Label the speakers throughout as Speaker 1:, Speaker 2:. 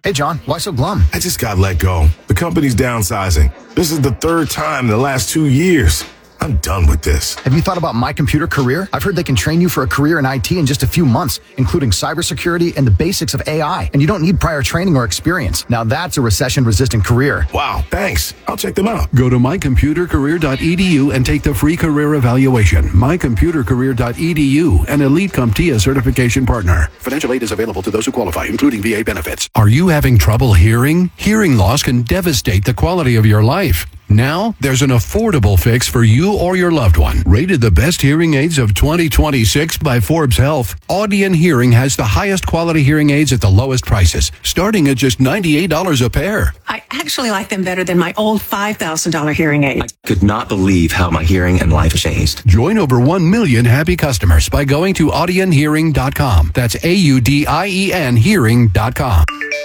Speaker 1: Hey, John, why so glum?
Speaker 2: I just got let go. The company's downsizing. This is the third time in the last 2 years. I'm done with this.
Speaker 1: Have you thought about My Computer Career? I've heard they can train you for a career in IT in just a few months, including cybersecurity and the basics of AI. And you don't need prior training or experience. Now that's a recession-resistant career.
Speaker 2: Wow, thanks. I'll check them out.
Speaker 3: Go to mycomputercareer.edu and take the free career evaluation. mycomputercareer.edu, an Elite CompTIA certification partner. Financial aid is available to those who qualify, including VA benefits. Are you having trouble hearing? Hearing loss can devastate the quality of your life. Now, there's an affordable fix for you or your loved one. Rated the best hearing aids of 2026 by Forbes Health, Audion Hearing has the highest quality hearing aids at the lowest prices, starting at just $98 a pair.
Speaker 4: I actually like them better than my old $5,000 hearing aid.
Speaker 5: I could not believe how my hearing and life changed.
Speaker 3: Join over 1 million happy customers by going to audionhearing.com. That's AUDIEN hearing.com.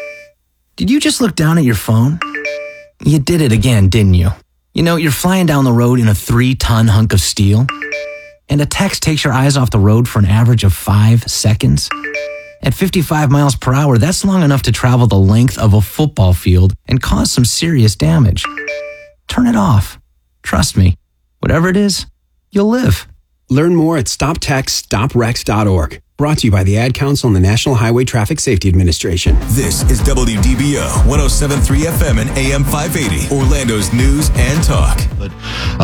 Speaker 6: Did you just look down at your phone? You did it again, didn't you? You know, you're flying down the road in a 3-ton hunk of steel, and a text takes your eyes off the road for an average of 5 seconds. At 55 miles per hour, that's long enough to travel the length of a football field and cause some serious damage. Turn it off. Trust me, whatever it is, you'll live.
Speaker 7: Learn more at stoptextsstopwrecks.org. Brought to you by the Ad Council and the National Highway Traffic Safety Administration.
Speaker 8: This is WDBO 107.3 FM and AM 580, Orlando's news and talk.
Speaker 9: But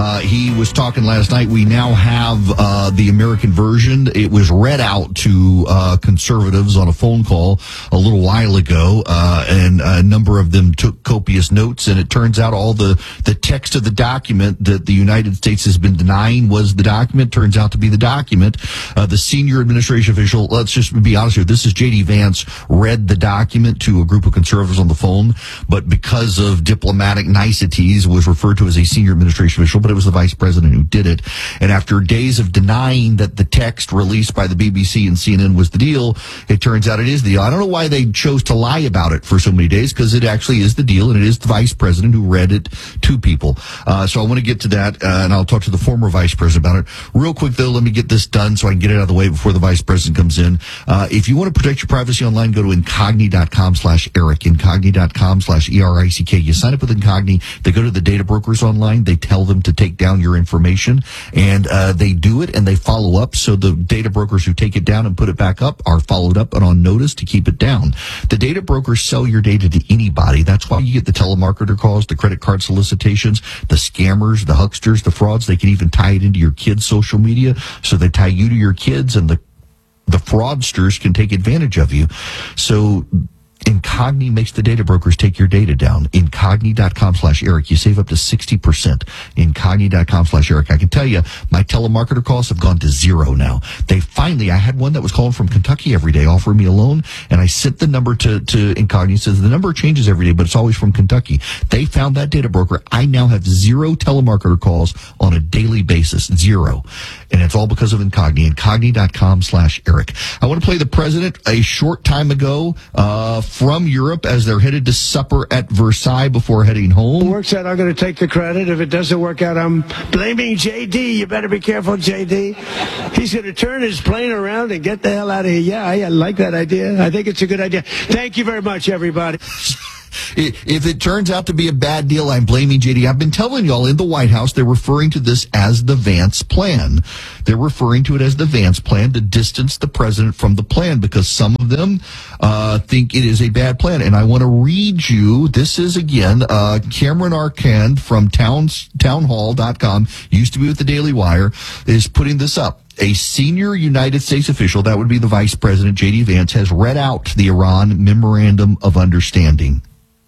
Speaker 9: he was talking last night. We now have the American version. It was read out to conservatives on a phone call a little while ago, and a number of them took copious notes. And it turns out all the text of the document that the United States has been denying was the document. Turns out to be the document. The senior administration official, let's just be honest here, this is J.D. Vance, read the document to a group of conservatives on the phone, but because of diplomatic niceties was referred to as a senior administration official, but it was the vice president who did it. And after days of denying that the text released by the BBC and CNN was the deal, it turns out it is the deal. I don't know why they chose to lie about it for so many days, because it actually is the deal, and it is the vice president who read it to people. So I want to get to that, and I'll talk to the former vice president about it. Real quick, though, let me get this done so I can get it out of the way before the vice president comes in. If you want to protect your privacy online, go to incogni.com/Eric, incogni.com/ERICK. You sign up with Incogni. They go to the data brokers online. They tell them to take down your information, and they do it, and they follow up. So the data brokers who take it down and put it back up are followed up and on notice to keep it down. The data brokers sell your data to anybody. That's why you get the telemarketer calls, the credit card solicitations, the scammers, the hucksters, the frauds. They can even tie it into your kids' social media. So they tie you to your kids, and the fraudsters can take advantage of you. So Incogni makes the data brokers take your data down. Incogni.com/Eric. You save up to 60%. Incogni.com/Eric. I can tell you, my telemarketer calls have gone to zero now. I had one that was calling from Kentucky every day, offering me a loan, and I sent the number to Incogni. It says the number changes every day, but it's always from Kentucky. They found that data broker. I now have zero telemarketer calls on a daily basis. Zero. And it's all because of Incogni. Incogni.com/Eric. I want to play the president a short time ago, from Europe as they're headed to supper at Versailles before heading home.
Speaker 10: If it works out, I'm going to take the credit. If it doesn't work out, I'm blaming JD. You better be careful, JD. He's going to turn his plane around and get the hell out of here. Yeah, I like that idea. I think it's a good idea. Thank you very much, everybody.
Speaker 9: If it turns out to be a bad deal, I'm blaming JD. I've been telling y'all in the White House, they're referring to this as the Vance plan. They're referring to it as the Vance plan to distance the president from the plan because some of them think it is a bad plan. And I want to read you, this is again, Cameron Arcand from townhall.com, used to be with the Daily Wire, is putting this up. A senior United States official, that would be the Vice President, J.D. Vance, has read out the Iran Memorandum of Understanding.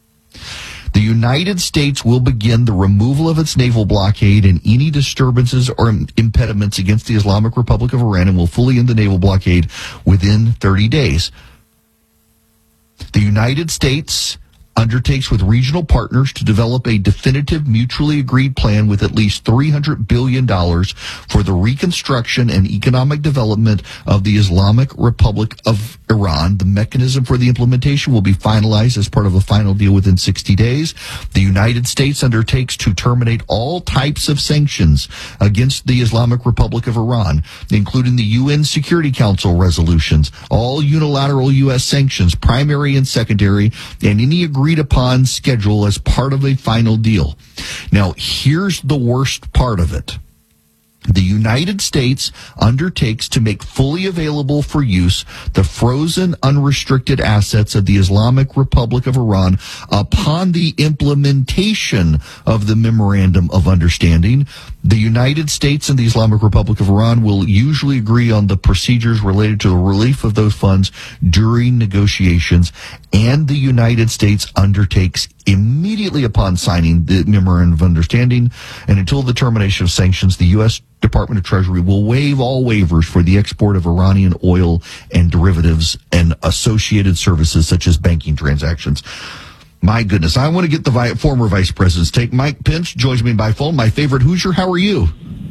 Speaker 9: The United States will begin the removal of its naval blockade and any disturbances or impediments against the Islamic Republic of Iran and will fully end the naval blockade within 30 days. The United States undertakes with regional partners to develop a definitive, mutually agreed plan with at least $300 billion for the reconstruction and economic development of the Islamic Republic of Iran. The mechanism for the implementation will be finalized as part of a final deal within 60 days. The United States undertakes to terminate all types of sanctions against the Islamic Republic of Iran, including the UN Security Council resolutions, all unilateral U.S. sanctions, primary and secondary, and any agreed upon schedule as part of a final deal. Now, here's the worst part of it. The United States undertakes to make fully available for use the frozen, unrestricted assets of the Islamic Republic of Iran upon the implementation of the Memorandum of Understanding. The United States and the Islamic Republic of Iran will usually agree on the procedures related to the relief of those funds during negotiations, and the United States undertakes immediately upon signing the Memorandum of Understanding and until the termination of sanctions, the U.S. Department of Treasury will waive all waivers for the export of Iranian oil and derivatives and associated services such as banking transactions. My goodness, I want to get the former vice president's take. Mike Pence joins me by phone. My favorite Hoosier, how are you?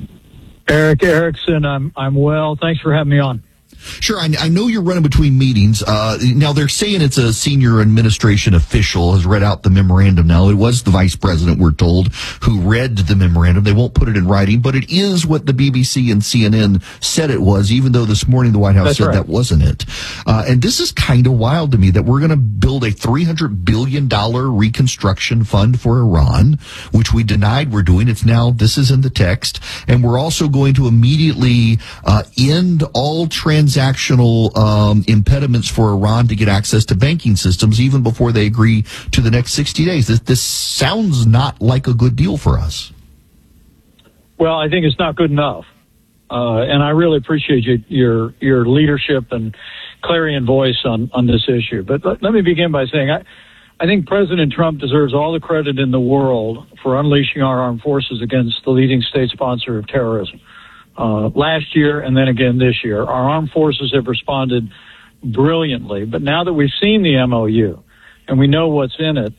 Speaker 11: Eric Erickson, I'm well. Thanks for having me on.
Speaker 9: Sure, I know you're running between meetings. Now, they're saying it's a senior administration official has read out the memorandum now. It was the vice president, we're told, who read the memorandum. They won't put it in writing, but it is what the BBC and CNN said it was, even though this morning the White House said that wasn't it. And this is kind of wild to me that we're going to build a $300 billion reconstruction fund for Iran, which we denied we're doing. It's now, this is in the text. And we're also going to immediately end all transactional impediments for Iran to get access to banking systems even before they agree to the next 60 days. This sounds not like a good deal for us.
Speaker 11: Well, I think it's not good enough. And I really appreciate your leadership and clarion voice on this issue. But let me begin by saying I think President Trump deserves all the credit in the world for unleashing our armed forces against the leading state sponsor of terrorism. Last year and then again this year, our armed forces have responded brilliantly. But now that we've seen the MOU and we know what's in it,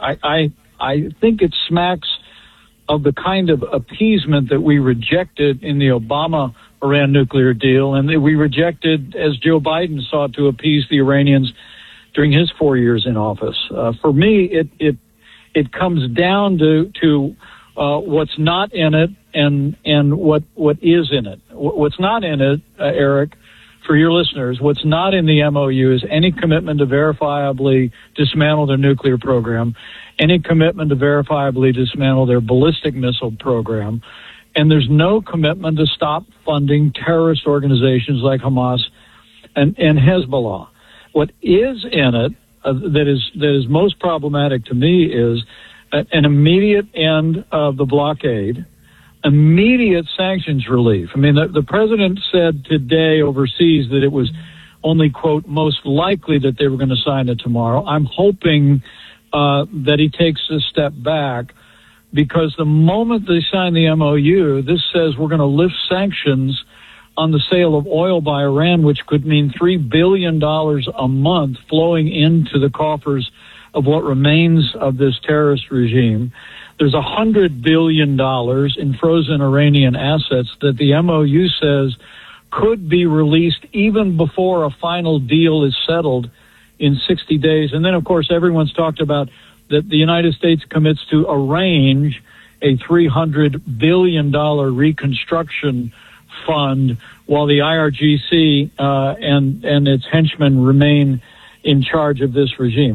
Speaker 11: I think it smacks of the kind of appeasement that we rejected in the Obama-Iran nuclear deal and that we rejected as Joe Biden sought to appease the Iranians during his 4 years in office. For me, it comes down to what's not in it and what is in it. What's not in it, Eric, for your listeners, what's not in the MOU is any commitment to verifiably dismantle their nuclear program, any commitment to verifiably dismantle their ballistic missile program, and there's no commitment to stop funding terrorist organizations like Hamas and Hezbollah. What is in it that is most problematic to me is an immediate end of the blockade, immediate sanctions relief. I mean, the president said today overseas that it was only, quote, most likely that they were going to sign it tomorrow. I'm hoping that he takes a step back, because the moment they sign the MOU, this says we're going to lift sanctions on the sale of oil by Iran, which could mean $3 billion a month flowing into the coffers of what remains of this terrorist regime. There's $100 billion in frozen Iranian assets that the MOU says could be released even before a final deal is settled in 60 days. And then, of course, everyone's talked about that the United States commits to arrange a $300 billion reconstruction fund while the IRGC and its henchmen remain in charge of this regime.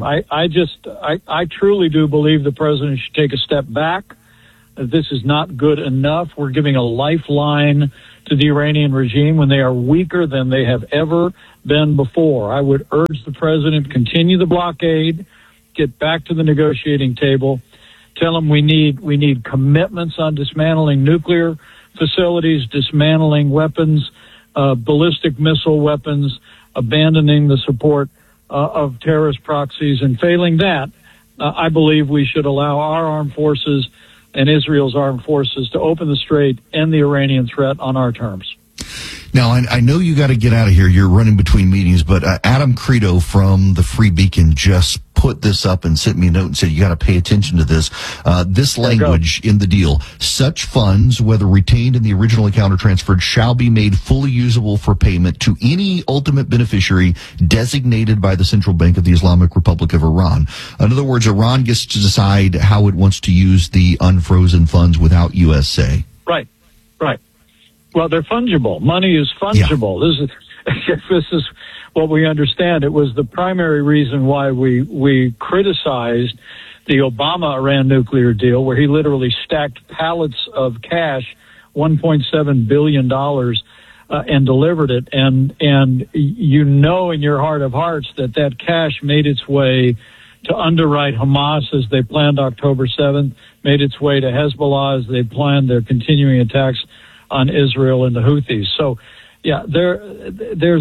Speaker 11: I truly do believe the president should take a step back. This is not good enough. We're giving a lifeline to the Iranian regime when they are weaker than they have ever been before. I would urge the president to continue the blockade, get back to the negotiating table, tell them we need commitments on dismantling nuclear facilities, dismantling weapons, ballistic missile weapons, abandoning the support of terrorist proxies, and failing that, I believe we should allow our armed forces and Israel's armed forces to open the strait, end the Iranian threat on our terms.
Speaker 9: Now, I know you got to get out of here. You're running between meetings, but Adam Credo from the Free Beacon just put this up and sent me a note and said, you got to pay attention to this. This language in the deal: such funds, whether retained in the original account or transferred, shall be made fully usable for payment to any ultimate beneficiary designated by the Central Bank of the Islamic Republic of Iran. In other words, Iran gets to decide how it wants to use the unfrozen funds without U.S. say.
Speaker 11: Right. Well, they're fungible. Money is fungible. Yeah. This is what we understand. It was the primary reason why we criticized the Obama-Iran nuclear deal, where he literally stacked pallets of cash, $1.7 billion, and delivered it. And you know in your heart of hearts that cash made its way to underwrite Hamas as they planned October 7th, made its way to Hezbollah as they planned their continuing attacks on Israel and the Houthis. So, yeah, there's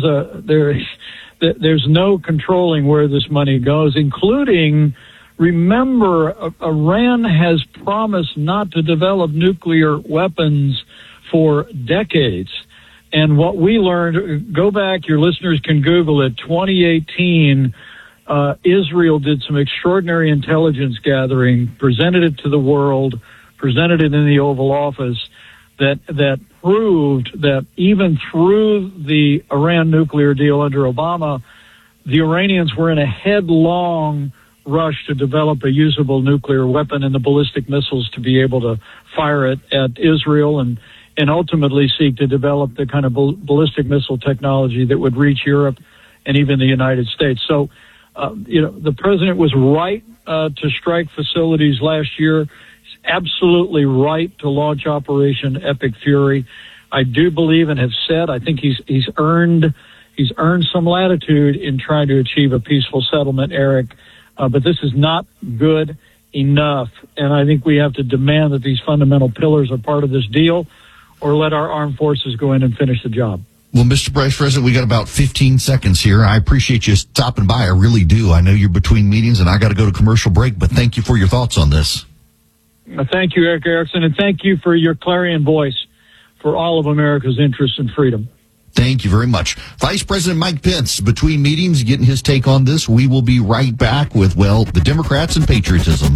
Speaker 11: no controlling where this money goes, including, remember, Iran has promised not to develop nuclear weapons for decades. And what we learned, go back, your listeners can Google it, 2018, Israel did some extraordinary intelligence gathering, presented it to the world, presented it in the Oval Office, that proved that even through the Iran nuclear deal under Obama, the Iranians were in a headlong rush to develop a usable nuclear weapon and the ballistic missiles to be able to fire it at Israel and ultimately seek to develop the kind of ballistic missile technology that would reach Europe and even the United States. So, the president was right to strike facilities last year. Absolutely right to launch Operation Epic Fury. I do believe and have said I think he's earned some latitude in trying to achieve a peaceful settlement, Eric. But this is not good enough, and I think we have to demand that these fundamental pillars are part of this deal, or let our armed forces go in and finish the job.
Speaker 9: Well, Mr. Vice President, we got about 15 seconds here. I appreciate you stopping by. I really do. I know you're between meetings, and I got to go to commercial break, but thank you for your thoughts on this.
Speaker 11: Thank you, Eric Erickson, and thank you for your clarion voice for all of America's interests and freedom.
Speaker 9: Thank you very much. Vice President Mike Pence, between meetings, getting his take on this. We will be right back with, the Democrats and patriotism.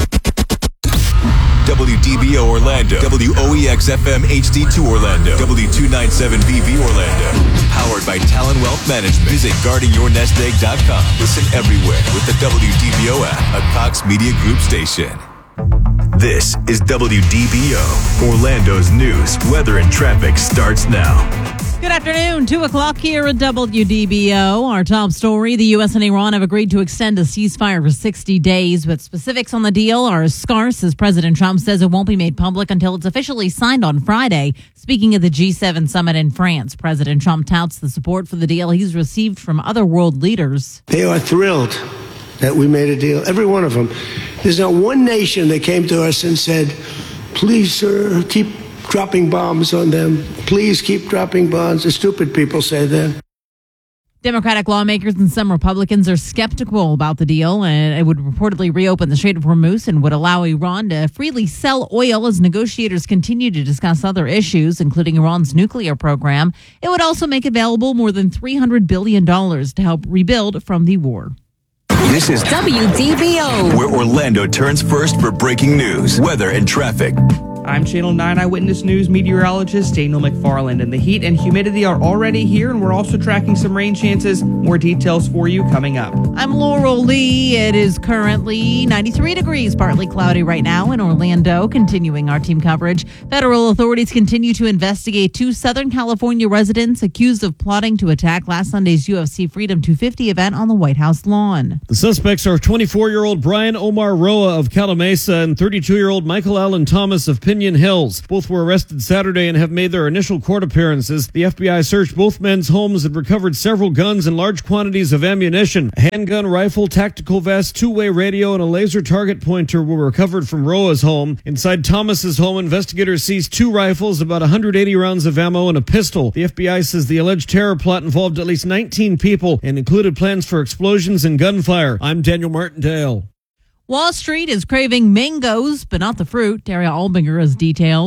Speaker 8: WDBO Orlando, WOEX-FM HD2 Orlando, W297BV Orlando. Powered by Talon Wealth Management. Visit guardingyournestegg.com. Listen everywhere with the WDBO app, a Cox Media Group station. This is WDBO. Orlando's news, weather, and traffic starts now.
Speaker 12: Good afternoon, 2 o'clock here at WDBO. Our top story, the U.S. and Iran have agreed to extend a ceasefire for 60 days, but specifics on the deal are scarce as President Trump says it won't be made public until it's officially signed on Friday. Speaking of the G7 summit in France, President Trump touts the support for the deal he's received from other world leaders.
Speaker 10: They are thrilled that we made a deal, every one of them. There's not one nation that came to us and said, please, sir, keep dropping bombs on them. Please keep dropping bombs. The stupid people say that.
Speaker 12: Democratic lawmakers and some Republicans are skeptical about the deal, and it would reportedly reopen the Strait of Hormuz and would allow Iran to freely sell oil as negotiators continue to discuss other issues, including Iran's nuclear program. It would also make available more than $300 billion to help rebuild from the war.
Speaker 8: This is WDBO, where Orlando turns first for breaking news, weather, and traffic.
Speaker 13: I'm Channel 9 Eyewitness News meteorologist Daniel McFarland, and the heat and humidity are already here, and we're also tracking some rain chances. More details for you coming up.
Speaker 12: I'm Laurel Lee. It is currently 93 degrees, partly cloudy right now in Orlando. Continuing our team coverage, federal authorities continue to investigate 2 Southern California residents accused of plotting to attack last Sunday's UFC Freedom 250 event on the White House lawn.
Speaker 14: The suspects are 24-year-old Brian Omar Roa of Calamasa and 32-year-old Michael Allen Thomas of Pinion Hills. Both were arrested Saturday and have made their initial court appearances. The FBI searched both men's homes and recovered several guns and large quantities of ammunition. A handgun, rifle, tactical vest, two-way radio, and a laser target pointer were recovered from Roa's home. Inside Thomas's home, investigators seized 2 rifles, about 180 rounds of ammo, and a pistol. The FBI says the alleged terror plot involved at least 19 people and included plans for explosions and gunfire. I'm Daniel Martindale.
Speaker 12: Wall Street is craving mangoes, but not the fruit. Daria Albinger has details.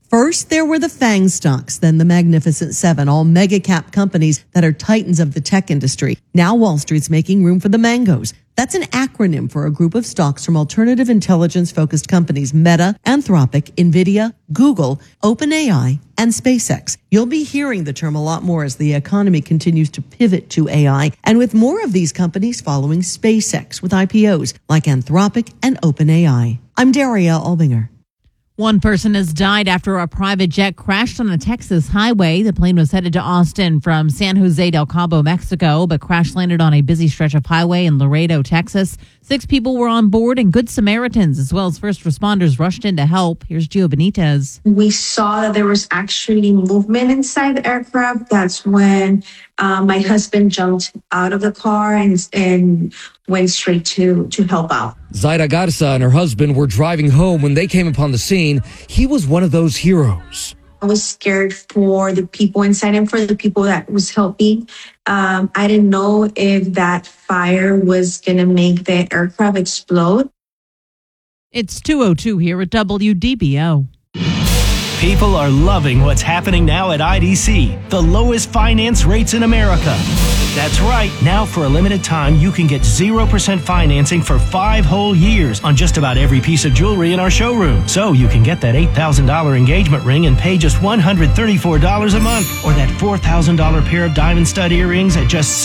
Speaker 15: First, there were the FANG stocks, then the Magnificent Seven, all mega cap companies that are titans of the tech industry. Now Wall Street's making room for the Mangos. That's an acronym for a group of stocks from alternative intelligence-focused companies Meta, Anthropic, NVIDIA, Google, OpenAI, and SpaceX. You'll be hearing the term a lot more as the economy continues to pivot to AI, and with more of these companies following SpaceX with IPOs like Anthropic and OpenAI. I'm Daria Albinger.
Speaker 12: One person has died after a private jet crashed on a Texas highway. The plane was headed to Austin from San Jose del Cabo, Mexico, but crash landed on a busy stretch of highway in Laredo, Texas. 6 people were on board, and Good Samaritans, as well as first responders, rushed in to help. Here's Gio Benitez.
Speaker 16: We saw that there was actually movement inside the aircraft. That's when my husband jumped out of the car and went straight to help out.
Speaker 17: Zaira Garza and her husband were driving home when they came upon the scene. He was one of those heroes.
Speaker 16: I was scared for the people inside and for the people that was helping. I didn't know if that fire was going to make the aircraft explode.
Speaker 12: It's 2:02 here at WDBO.
Speaker 18: People are loving what's happening now at IDC, the lowest finance rates in America. That's right. Now, for a limited time, you can get 0% financing for 5 whole years on just about every piece of jewelry in our showroom. So you can get that $8,000 engagement ring and pay just $134 a month, or that $4,000 pair of diamond stud earrings at just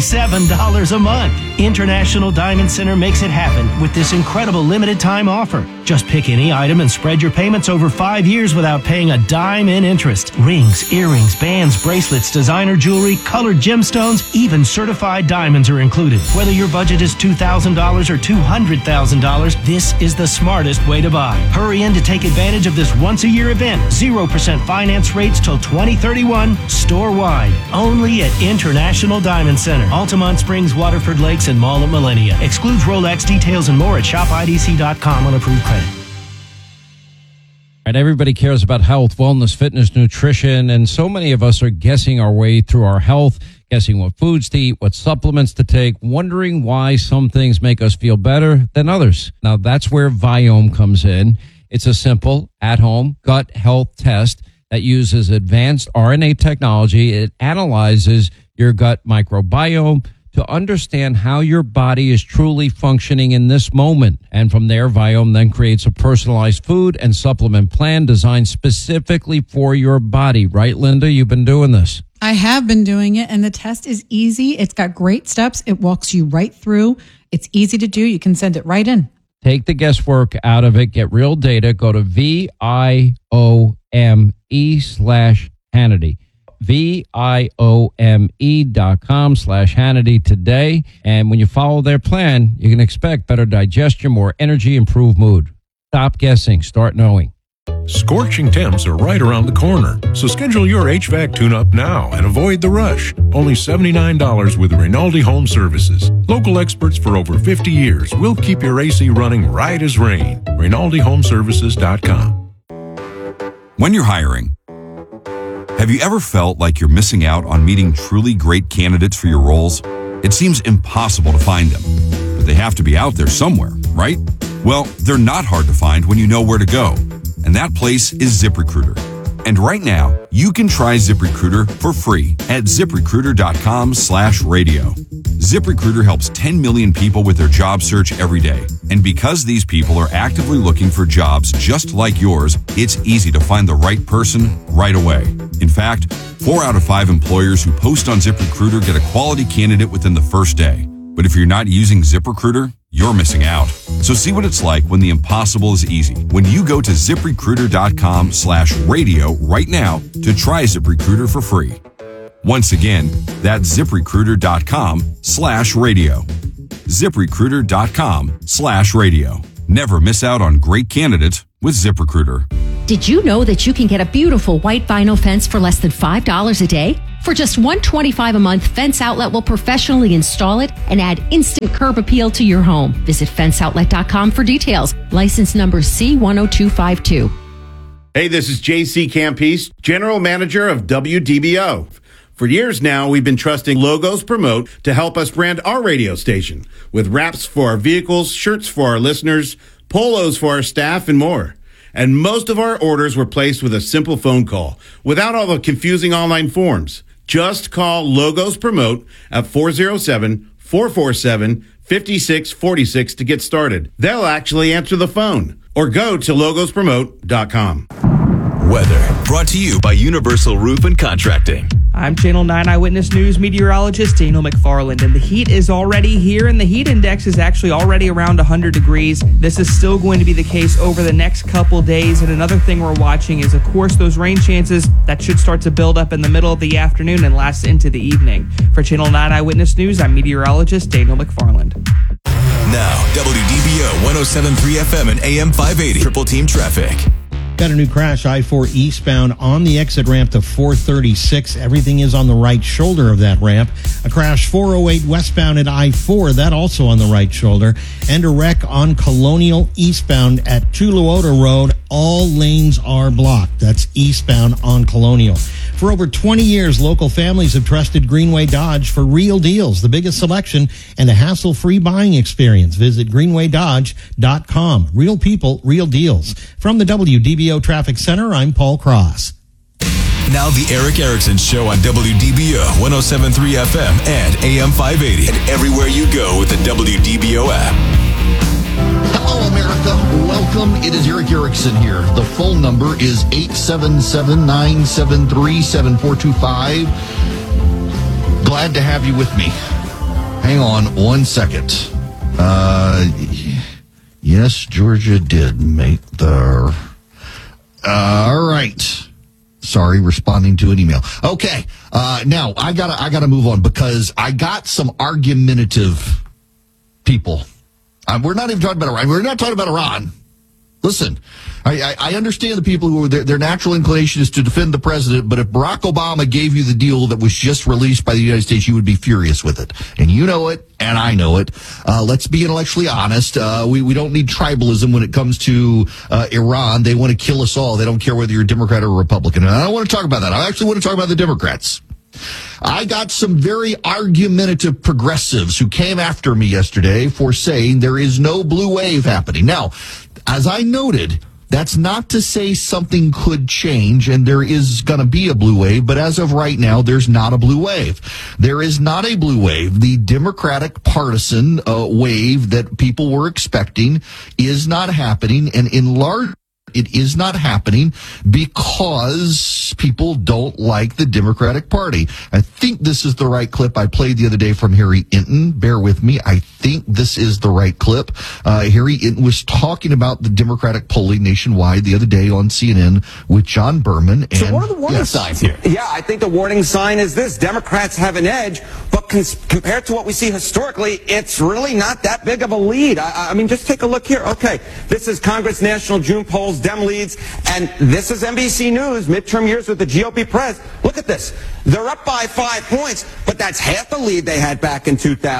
Speaker 18: $67 a month. International Diamond Center makes it happen with this incredible limited time offer. Just pick any item and spread your payments over 5 years without paying a dime in interest. Rings, earrings, bands, bracelets, designer jewelry, colored gemstones, even certified diamonds are included. Whether your budget is $2,000 or $200,000, this is the smartest way to buy. Hurry in to take advantage of this once-a-year event. 0% finance rates till 2031, store-wide. Only at International Diamond Center, Altamont Springs, Waterford Lakes, and Mall at Millennia. Excludes Rolex. Details and more at shopidc.com on approved credit.
Speaker 19: Right, everybody cares about health, wellness, fitness, nutrition, and so many of us are guessing our way through our health, guessing what foods to eat, what supplements to take, wondering why some things make us feel better than others. Now, that's where Viome comes in. It's a simple, at-home gut health test that uses advanced RNA technology. It analyzes your gut microbiome to understand how your body is truly functioning in this moment. And from there, Viome then creates a personalized food and supplement plan designed specifically for your body. Right, Linda? You've been doing this.
Speaker 20: I have been doing it, and the test is easy. It's got great steps. It walks you right through. It's easy to do. You can send it right in.
Speaker 19: Take the guesswork out of it. Get real data. Go to VIOME/Hannity. VIOME.com/Hannity today. And when you follow their plan, you can expect better digestion, more energy, improved mood. Stop guessing. Start knowing.
Speaker 21: Scorching temps are right around the corner, so schedule your HVAC tune-up now and avoid the rush. Only $79 with Rinaldi Home Services. Local experts for over 50 years will keep your AC running right as rain. RinaldiHomeservices.com.
Speaker 22: When you're hiring, have you ever felt like you're missing out on meeting truly great candidates for your roles? It seems impossible to find them, but they have to be out there somewhere, right? Well, they're not hard to find when you know where to go, and that place is ZipRecruiter. And right now, you can try ZipRecruiter for free at ZipRecruiter.com/radio. ZipRecruiter helps 10 million people with their job search every day. And because these people are actively looking for jobs just like yours, it's easy to find the right person right away. In fact, 4 out of 5 employers who post on ZipRecruiter get a quality candidate within the first day. But if you're not using ZipRecruiter, you're missing out. So see what it's like when the impossible is easy. When you go to ZipRecruiter.com/radio right now to try ZipRecruiter for free. Once again, that's ZipRecruiter.com/radio. ZipRecruiter.com/radio. Never miss out on great candidates with ZipRecruiter.
Speaker 23: Did you know that you can get a beautiful white vinyl fence for less than $5 a day? For just $125 a month, Fence Outlet will professionally install it and add instant curb appeal to your home. Visit FenceOutlet.com for details. License number C10252.
Speaker 24: Hey, this is JC Campese, General Manager of WDBO. For years now, we've been trusting Logos Promote to help us brand our radio station with wraps for our vehicles, shirts for our listeners, polos for our staff, and more. And most of our orders were placed with a simple phone call, without all the confusing online forms. Just call Logos Promote at 407-447-5646 to get started. They'll actually answer the phone. Or go to logospromote.com.
Speaker 8: Weather brought to you by Universal Roof and Contracting.
Speaker 13: I'm Channel 9 Eyewitness News meteorologist Daniel McFarland, and the heat is already here, and the heat index is actually already around 100 degrees. This is still going to be the case over the next couple days, and another thing we're watching is, of course, those rain chances that should start to build up in the middle of the afternoon and last into the evening. For Channel 9 Eyewitness News, I'm meteorologist Daniel McFarland.
Speaker 8: Now, WDBO 107.3 FM and AM 580. Triple Team Traffic.
Speaker 1: Got a new crash, I-4 eastbound on the exit ramp to 436. Everything is on the right shoulder of that ramp. A crash 408 westbound at I-4, that also on the right shoulder. And a wreck on Colonial eastbound at Tuluota Road. All lanes are blocked. That's eastbound on Colonial. For over 20 years, local families have trusted Greenway Dodge for real deals, the biggest selection, and a hassle-free buying experience. Visit greenwaydodge.com. Real people, real deals. From the WDBO Traffic Center, I'm Paul Cross.
Speaker 8: Now the Eric Erickson Show on WDBO 107.3 FM and AM 580. And everywhere you go with the WDBO app.
Speaker 9: Hello, America. Welcome. It is Eric Erickson here. The phone number is 877-973-7425. Glad to have you with me. Hang on one second. Yes, Georgia did make the... all right. Sorry, responding to an email. Okay. Now I gotta move on because I got some argumentative people. We're not even talking about Iran. We're not talking about Iran. Listen, I understand the people who their natural inclination is to defend the president, but if Barack Obama gave you the deal that was just released by the United States, you would be furious with it. And you know it, and I know it. Let's be intellectually honest. We don't need tribalism when it comes to Iran. They want to kill us all. They don't care whether you're a Democrat or a Republican. And I don't want to talk about that. I actually want to talk about the Democrats. I got some very argumentative progressives who came after me yesterday for saying there is no blue wave happening. Now, as I noted, that's not to say something could change and there is going to be a blue wave, but as of right now, there's not a blue wave. There is not a blue wave. The Democratic partisan wave that people were expecting is not happening, and in large it is not happening because people don't like the Democratic Party. I think this is the right clip I played the other day from Harry Inton. Bear with me. I think this is the right clip. Harry Inton was talking about the Democratic polling nationwide the other day on CNN with John Berman. And,
Speaker 2: so what are the warning signs here? Yeah, I think the warning sign is this. Democrats have an edge, but compared to what we see historically, it's really not that big of a lead. I mean, just take a look here. Okay, this is Congress National June polls, Dem leads, and this is NBC News, midterm years with the GOP press. Look at this. They're up by 5 points, but that's half the lead they had back in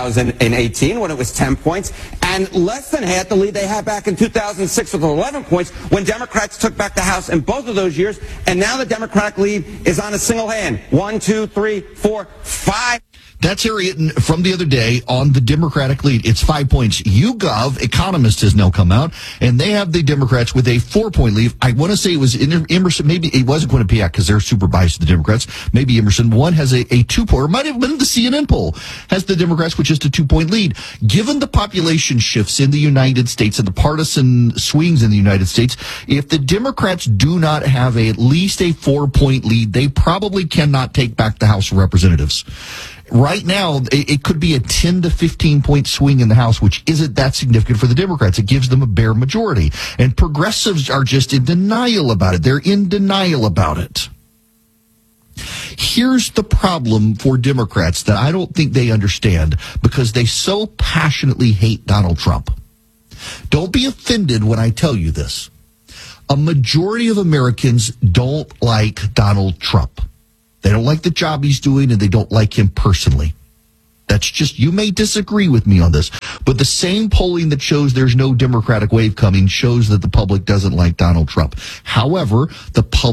Speaker 2: 2018 when it was 10 points, and less than half the lead they had back in 2006 with 11 points when Democrats took back the House in both of those years, and now the Democratic lead is on a single hand. 1, 2, 3, 4, 5.
Speaker 9: That's Harry Inton from the other day on the Democratic lead. It's 5 points. YouGov, Economist, has now come out, and they have the Democrats with a 4-point lead. I want to say it was Emerson. Maybe it wasn't Quinnipiac because they're super biased to the Democrats. Maybe Emerson. One has a 2-point, or might have been the CNN poll, has the Democrats with just a 2-point lead. Given the population shifts in the United States and the partisan swings in the United States, if the Democrats do not have at least a 4-point lead, they probably cannot take back the House of Representatives. Right now, it could be a 10 to 15 point swing in the House, which isn't that significant for the Democrats. It gives them a bare majority. And progressives are just in denial about it. They're in denial about it. Here's the problem for Democrats that I don't think they understand because they so passionately hate Donald Trump. Don't be offended when I tell you this. A majority of Americans don't like Donald Trump. They don't like the job he's doing, and they don't like him personally. That's just, you may disagree with me on this, but the same polling that shows there's no Democratic wave coming shows that the public doesn't like Donald Trump. However, the public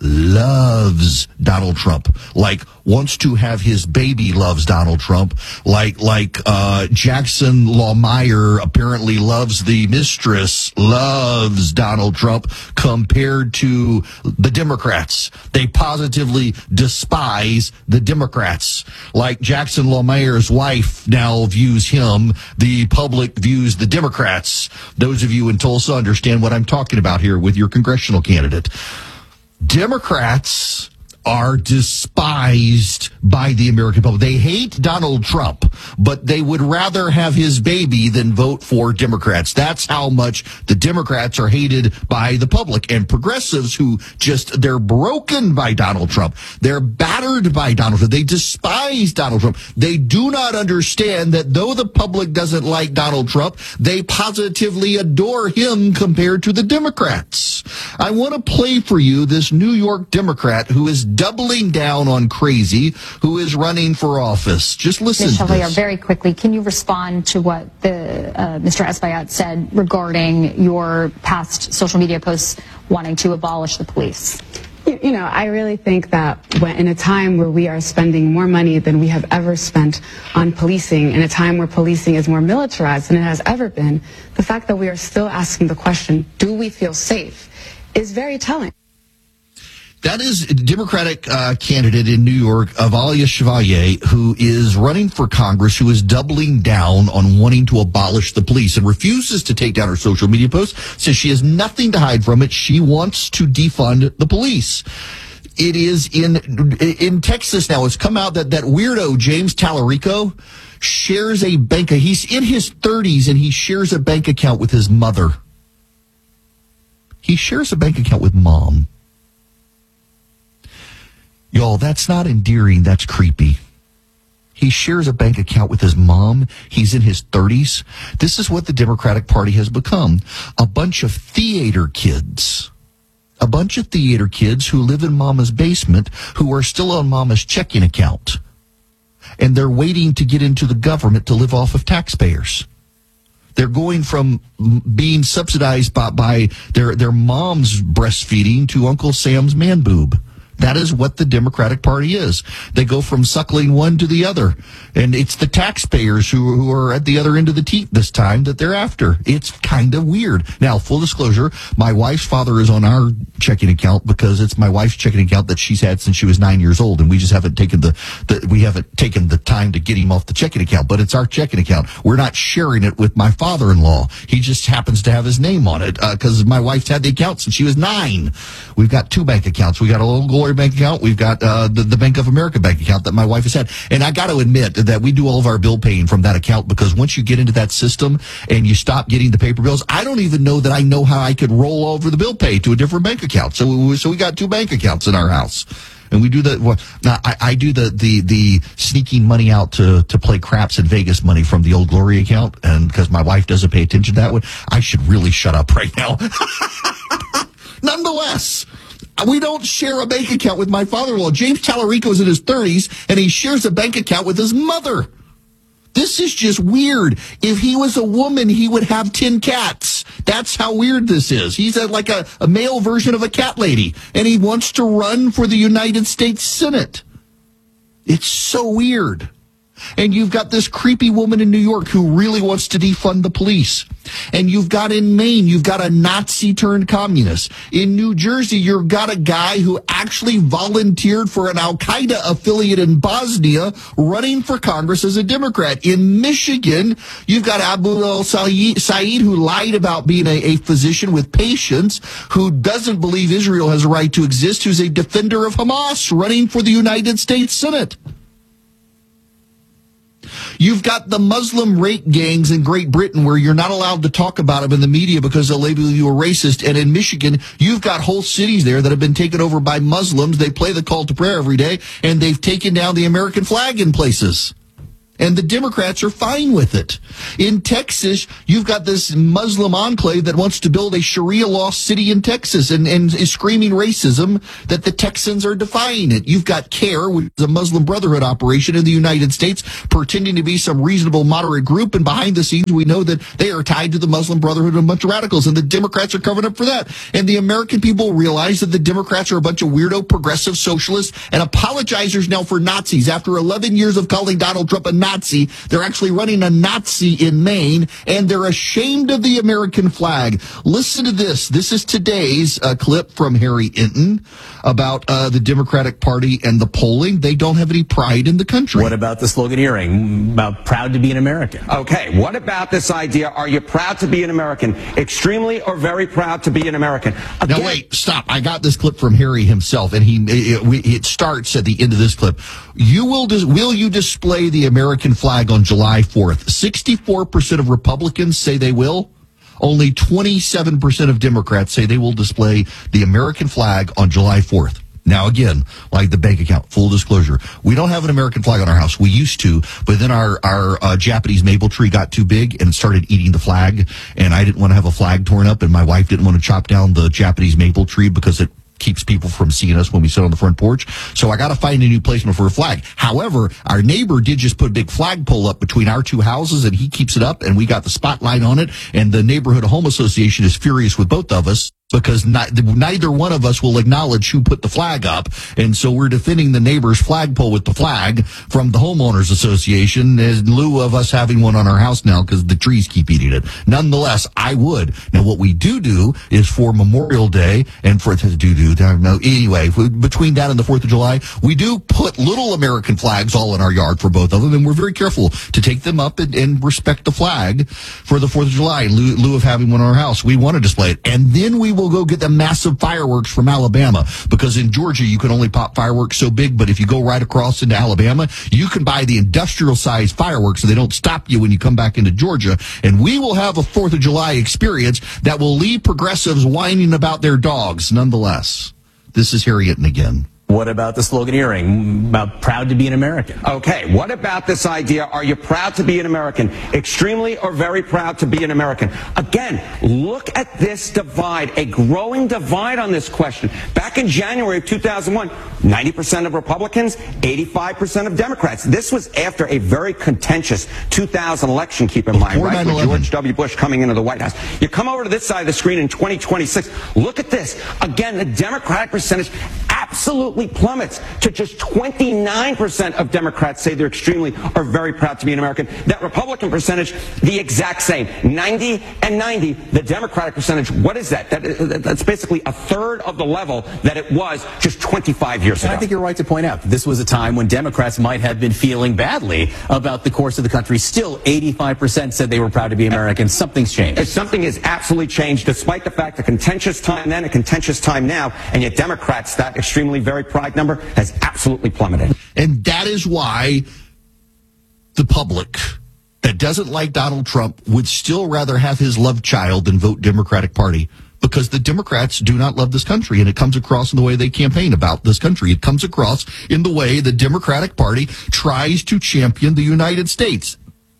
Speaker 9: loves Donald Trump, like wants to have his baby loves Donald Trump, like Jackson LaMeyer apparently loves the mistress, loves Donald Trump compared to the Democrats. They positively despise the Democrats. Like Jackson LaMeyer's wife now views him, the public views the Democrats. Those of you in Tulsa understand what I'm talking about here with your congressional candidate. Democrats are despised by the American public. They hate Donald Trump, but they would rather have his baby than vote for Democrats. That's how much the Democrats are hated by the public. And progressives who they're broken by Donald Trump. They're battered by Donald Trump. They despise Donald Trump. They do not understand that though the public doesn't like Donald Trump, they positively adore him compared to the Democrats. I want to play for you this New York Democrat who is doubling down on crazy, who is running for office. Just listen
Speaker 3: Ms.
Speaker 9: to
Speaker 3: Chevalier,
Speaker 9: this.
Speaker 3: very quickly, can you respond to what Mr. Espaillat said regarding your past social media posts wanting to abolish the police?
Speaker 4: You know, I really think that in a time where we are spending more money than we have ever spent on policing, in a time where policing is more militarized than it has ever been, the fact that we are still asking the question, do we feel safe, is very telling.
Speaker 9: That is a Democratic candidate in New York, Avalia Chevalier, who is running for Congress, who is doubling down on wanting to abolish the police and refuses to take down her social media posts, says she has nothing to hide from it. She wants to defund the police. It is in Texas now. It's come out that weirdo James Tallarico shares a bank. He's in his 30s and he shares a bank account with his mother. He shares a bank account with mom. Y'all, that's not endearing. That's creepy. He shares a bank account with his mom. He's in his 30s. This is what the Democratic Party has become. A bunch of theater kids. A bunch of theater kids who live in mama's basement, who are still on mama's checking account. And they're waiting to get into the government to live off of taxpayers. They're going from being subsidized by their mom's breastfeeding to Uncle Sam's man boob. That is what the Democratic Party is. They go from suckling one to the other. And it's the taxpayers who are at the other end of the teat this time that they're after. It's kind of weird. Now, full disclosure, my wife's father is on our checking account because it's my wife's checking account that she's had since she was 9 years old. And we just haven't taken the time to get him off the checking account. But it's our checking account. We're not sharing it with my father-in-law. He just happens to have his name on it because my wife's had the account since she was 9. We've got 2 bank accounts. We got a Old Glory bank account. We've got the Bank of America bank account that my wife has had. And I got to admit that we do all of our bill paying from that account because once you get into that system and you stop getting the paper bills, I don't even know that I know how I could roll over the bill pay to a different bank account. So we got 2 bank accounts in our house. And we do that. Well, now I do the sneaking money out to play craps in Vegas money from the Old Glory account. And because my wife doesn't pay attention to that one, I should really shut up right now. Nonetheless, we don't share a bank account with my father-in-law. James Tallarico is in his 30s, and he shares a bank account with his mother. This is just weird. If he was a woman, he would have 10 cats. That's how weird this is. He's like a male version of a cat lady, and he wants to run for the United States Senate. It's so weird. And you've got this creepy woman in New York who really wants to defund the police. And you've got in Maine, you've got a Nazi-turned-communist. In New Jersey, you've got a guy who actually volunteered for an Al-Qaeda affiliate in Bosnia running for Congress as a Democrat. In Michigan, you've got Abu al-Said who lied about being a physician with patients, who doesn't believe Israel has a right to exist, who's a defender of Hamas running for the United States Senate. You've got the Muslim rape gangs in Great Britain where you're not allowed to talk about them in the media because they'll label you a racist. And in Michigan, you've got whole cities there that have been taken over by Muslims. They play the call to prayer every day, and they've taken down the American flag in places. And the Democrats are fine with it. In Texas, you've got this Muslim enclave that wants to build a Sharia law city in Texas and is screaming racism that the Texans are defying it. You've got CARE, which is a Muslim Brotherhood operation in the United States, pretending to be some reasonable moderate group. And behind the scenes, we know that they are tied to the Muslim Brotherhood and a bunch of radicals. And the Democrats are covering up for that. And the American people realize that the Democrats are a bunch of weirdo progressive socialists and apologizers now for Nazis. After 11 years of calling Donald Trump a Nazi, they're actually running a Nazi in Maine, and they're ashamed of the American flag. Listen to this. This is today's clip from Harry Enton about the Democratic Party and the polling. They don't have any pride in the country.
Speaker 5: What about the sloganeering about proud to be an American?
Speaker 2: Okay, what about this idea? Are you proud to be an American? Extremely or very proud to be an American?
Speaker 9: Now wait, stop. I got this clip from Harry himself, and it starts at the end of this clip. Will you display the American flag on July 4th? 64% of Republicans say they will. Only 27% of Democrats say they will display the American flag on July 4th. Now, again, like the bank account, full disclosure, we don't have an American flag on our house. We used to, but then our Japanese maple tree got too big and started eating the flag, and I didn't want to have a flag torn up, and my wife didn't want to chop down the Japanese maple tree because it keeps people from seeing us when we sit on the front porch. So I got to find a new placement for a flag. However, our neighbor did just put a big flagpole up between our two houses, and he keeps it up, and we got the spotlight on it, and the Neighborhood Home Association is furious with both of us because neither one of us will acknowledge who put the flag up. And so we're defending the neighbor's flagpole with the flag from the Homeowners Association in lieu of us having one on our house now because the trees keep eating it. Nonetheless, I would. Now, what we do is for Memorial Day and for anyway, between that and the 4th of July, we do put little American flags all in our yard for both of them, and we're very careful to take them up and respect the flag for the 4th of July in lieu of having one on our house. We want to display it. And then we will go get the massive fireworks from Alabama, because in Georgia you can only pop fireworks so big, but if you go right across into Alabama, you can buy the industrial size fireworks so they don't stop you when you come back into Georgia. And we will have a 4th of July experience that will leave progressives whining about their dogs. Nonetheless, this is Harry Enton again.
Speaker 5: What about the sloganeering about proud to be an American?
Speaker 2: Okay, what about this idea? Are you proud to be an American? Extremely or very proud to be an American? Again, look at this divide, a growing divide on this question. Back in January of 2001, 90% of Republicans, 85% of Democrats. This was after a very contentious 2000 election, keep in mind, right? With George W. Bush coming into the White House. You come over to this side of the screen in 2026, look at this. Again, the Democratic percentage absolutely plummets to just 29% of Democrats say they're extremely or very proud to be an American. That Republican percentage, the exact same, 90 and 90. The Democratic percentage, what is that? That's basically a third of the level that it was just 25 years ago.
Speaker 5: And I think you're right to point out that this was a time when Democrats might have been feeling badly about the course of the country. Still, 85% said they were proud to be Americans. Something's changed.
Speaker 2: Something has absolutely changed, despite the fact a contentious time then, a contentious time now, and yet Democrats, that extremely very pride number has absolutely plummeted.
Speaker 9: And that is why the public that doesn't like Donald Trump would still rather have his love child than vote Democratic Party, because the Democrats do not love this country, and it comes across in the way they campaign about this country. It comes across in the way the Democratic Party tries to champion the United States.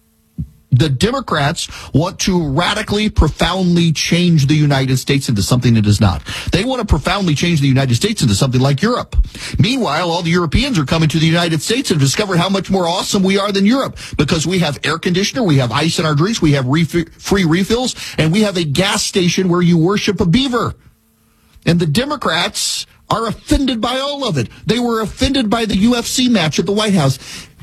Speaker 9: The Democrats want to radically, profoundly change the United States into something it is not. They want to profoundly change the United States into something like Europe. Meanwhile, all the Europeans are coming to the United States and discover how much more awesome we are than Europe, because we have air conditioner, we have ice in our drinks, we have free refills, and we have a gas station where you worship a beaver. And the Democrats are offended by all of it. They were offended by the UFC match at the White House.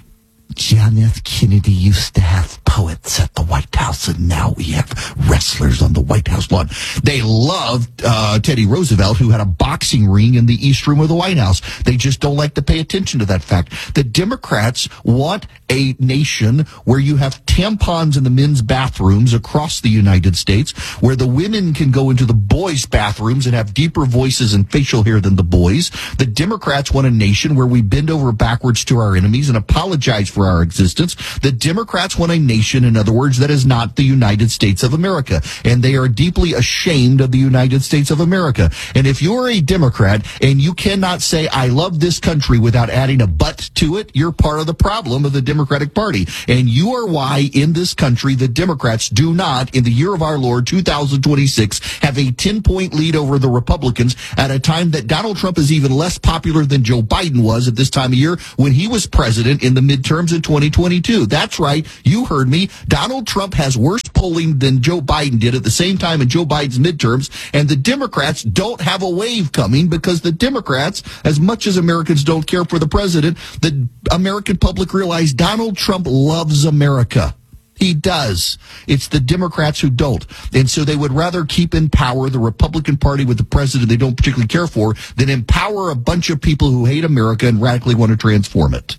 Speaker 9: John F. Kennedy used to have poets at the White House, and now we have wrestlers on the White House lawn. They loved Teddy Roosevelt, who had a boxing ring in the East Room of the White House. They just don't like to pay attention to that fact. The Democrats want a nation where you have tampons in the men's bathrooms across the United States, where the women can go into the boys' bathrooms and have deeper voices and facial hair than the boys. The Democrats want a nation where we bend over backwards to our enemies and apologize for our existence. The Democrats want a nation nation, in other words, that is not the United States of America. And they are deeply ashamed of the United States of America. And if you're a Democrat and you cannot say, I love this country without adding a but to it, you're part of the problem of the Democratic Party. And you are why in this country the Democrats do not, in the year of our Lord 2026, have a 10-point lead over the Republicans at a time that Donald Trump is even less popular than Joe Biden was at this time of year when he was president in the midterms in 2022. That's right. You heard me. Donald Trump has worse polling than Joe Biden did at the same time in Joe Biden's midterms. And the Democrats don't have a wave coming because the Democrats, as much as Americans don't care for the president, the American public realize Donald Trump loves America. He does. It's the Democrats who don't. And so they would rather keep in power the Republican Party with the president they don't particularly care for than empower a bunch of people who hate America and radically want to transform it.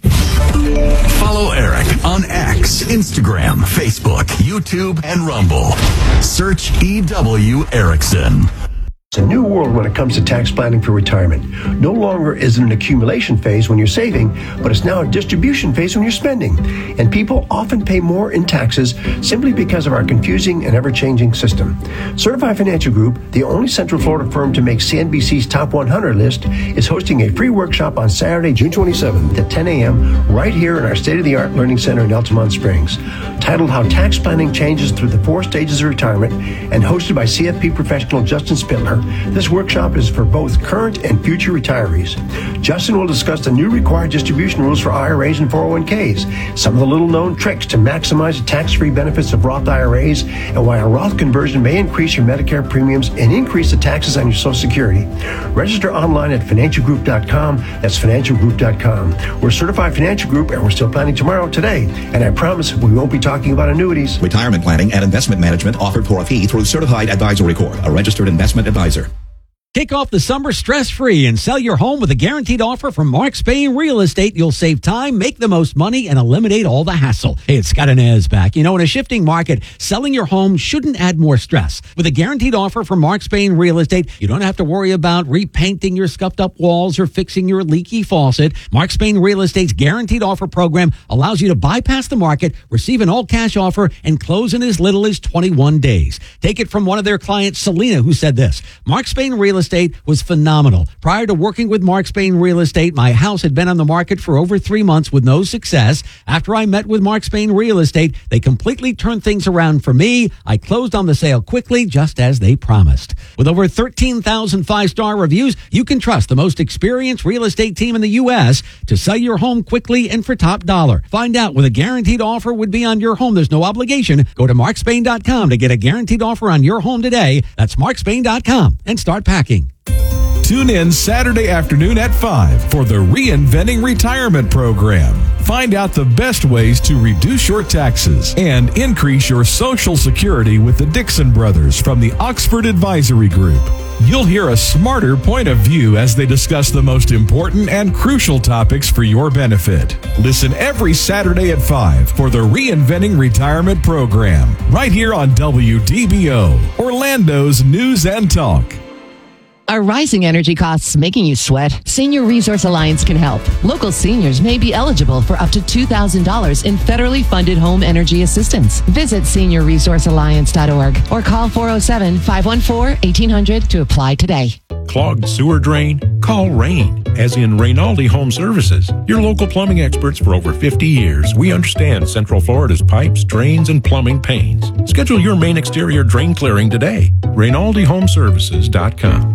Speaker 6: Follow Eric on X, Instagram, Facebook, YouTube, and Rumble. Search EW Erickson.
Speaker 7: It's a new world when it comes to tax planning for retirement. No longer is it an accumulation phase when you're saving, but it's now a distribution phase when you're spending. And people often pay more in taxes simply because of our confusing and ever-changing system. Certified Financial Group, the only Central Florida firm to make CNBC's Top 100 list, is hosting a free workshop on Saturday, June 27th at 10 a.m. right here in our state-of-the-art learning center in Altamont Springs. Titled How Tax Planning Changes Through the 4 Stages of Retirement and hosted by CFP professional Justin Spittler, this workshop is for both current and future retirees. Justin will discuss the new required distribution rules for IRAs and 401ks, some of the little-known tricks to maximize the tax-free benefits of Roth IRAs, and why a Roth conversion may increase your Medicare premiums and increase the taxes on your Social Security. Register online at financialgroup.com. That's financialgroup.com. We're Certified Financial Group, and we're still planning tomorrow today. And I promise we won't be talking about annuities.
Speaker 10: Retirement planning and investment management offered for a fee through Certified Advisory Corp., a registered investment advisor.
Speaker 11: Kick off the summer stress-free and sell your home with a guaranteed offer from Mark Spain Real Estate. You'll save time, make the most money, and eliminate all the hassle. Hey, it's Scott Inez back. You know, in a shifting market, selling your home shouldn't add more stress. With a guaranteed offer from Mark Spain Real Estate, you don't have to worry about repainting your scuffed-up walls or fixing your leaky faucet. Mark Spain Real Estate's guaranteed offer program allows you to bypass the market, receive an all-cash offer, and close in as little as 21 days. Take it from one of their clients, Selena, who said this: Mark Spain Real Estate was phenomenal. Prior to working with Mark Spain Real Estate, my house had been on the market for over 3 months with no success. After I met with Mark Spain Real Estate, they completely turned things around for me. I closed on the sale quickly, just as they promised. With over 13,000 5-star reviews, you can trust the most experienced real estate team in the U.S. to sell your home quickly and for top dollar. Find out what a guaranteed offer would be on your home. There's no obligation. Go to markspain.com to get a guaranteed offer on your home today. That's markspain.com and start packing.
Speaker 21: Tune in Saturday afternoon at 5 for the Reinventing Retirement program. Find out the best ways to reduce your taxes and increase your Social Security with the Dixon Brothers from the Oxford Advisory Group. You'll hear a smarter point of view as they discuss the most important and crucial topics for your benefit. Listen every Saturday at 5 for the Reinventing Retirement program, right here on WDBO, Orlando's News and Talk.
Speaker 25: Are rising energy costs making you sweat? Senior Resource Alliance can help. Local seniors may be eligible for up to $2,000 in federally funded home energy assistance. Visit seniorresourcealliance.org or call 407-514-1800 to apply today.
Speaker 21: Clogged sewer drain? Call Rain, as in Rainaldi Home Services. Your local plumbing experts for over 50 years. We understand Central Florida's pipes, drains, and plumbing pains. Schedule your main exterior drain clearing today. RainaldiHomeservices.com.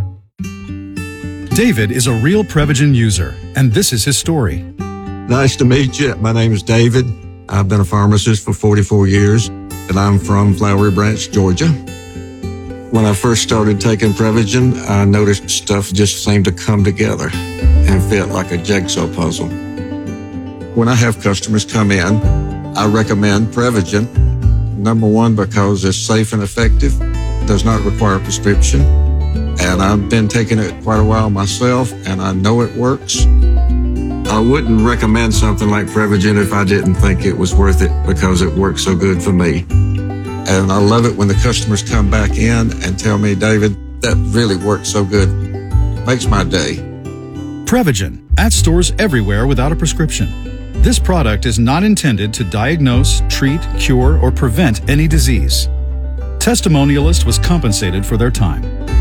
Speaker 26: David is a real Prevagen user, and this is his story.
Speaker 27: Nice to meet you. My name is David. I've been a pharmacist for 44 years, and I'm from Flowery Branch, Georgia. When I first started taking Prevagen, I noticed stuff just seemed to come together and fit like a jigsaw puzzle. When I have customers come in, I recommend Prevagen. Number one, because it's safe and effective, does not require a prescription. And I've been taking it quite a while myself, and I know it works. I wouldn't recommend something like Prevagen if I didn't think it was worth it because it works so good for me. And I love it when the customers come back in and tell me, David, that really worked so good. Makes my day.
Speaker 26: Prevagen, at stores everywhere without a prescription. This product is not intended to diagnose, treat, cure, or prevent any disease. Testimonialist was compensated for their time.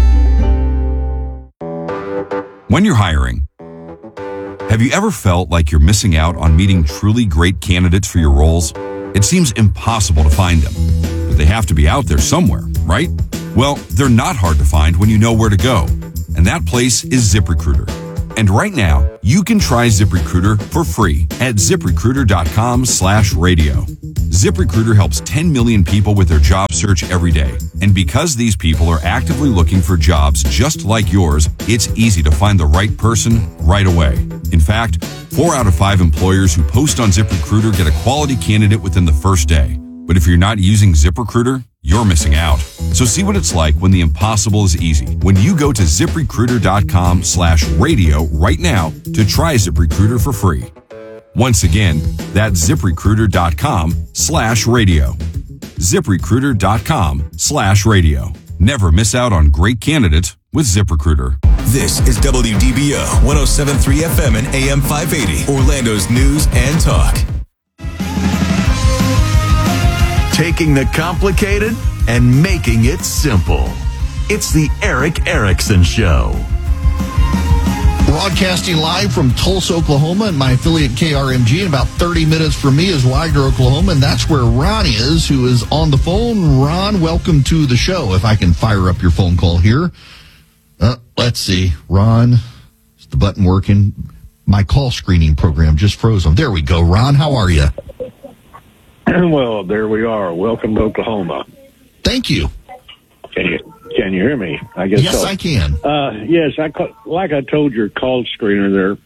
Speaker 22: When you're hiring, have you ever felt like you're missing out on meeting truly great candidates for your roles? It seems impossible to find them, but they have to be out there somewhere, right? Well, they're not hard to find when you know where to go, and that place is ZipRecruiter. And right now, you can try ZipRecruiter for free at ZipRecruiter.com/radio. ZipRecruiter helps 10 million people with their job search every day. And because these people are actively looking for jobs just like yours, it's easy to find the right person right away. In fact, 4 out of 5 employers who post on ZipRecruiter get a quality candidate within the first day. But if you're not using ZipRecruiter, you're missing out. So see what it's like when the impossible is easy. When you go to ZipRecruiter.com/radio right now to try ZipRecruiter for free. Once again, that's ZipRecruiter.com/radio. ZipRecruiter.com/radio. Never miss out on great candidates with ZipRecruiter.
Speaker 8: This is WDBO 107.3 FM and AM 580, Orlando's news and talk.
Speaker 6: Taking the complicated and making it simple. It's the Eric Erickson Show.
Speaker 9: Broadcasting live from Tulsa, Oklahoma, and my affiliate KRMG. In about 30 minutes from me is Widener, Oklahoma, and that's where Ron is, who is on the phone. Ron, welcome to the show. If I can fire up your phone call here. Let's see. Ron, is the button working? My call screening program just froze. There we go. Ron, how are you?
Speaker 12: Well, there we are. Welcome to Oklahoma.
Speaker 9: Thank you.
Speaker 12: Can you hear me? I guess
Speaker 9: yes,
Speaker 12: so.
Speaker 9: I can.
Speaker 12: Yes, like I told your call screener there,